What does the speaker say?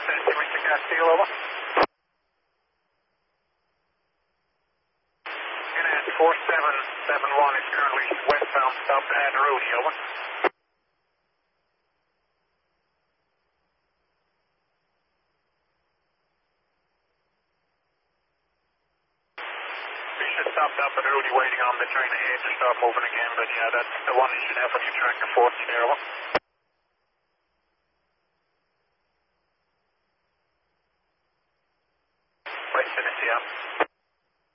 Tennessee, Mr. Castile, over. NS 4771 is currently westbound, stop at Rudy, over. You should stop up at Rudy waiting on the train ahead to start moving again, but yeah, that's the one you should have on your tracker 14 there, over. West Tennessee, yeah.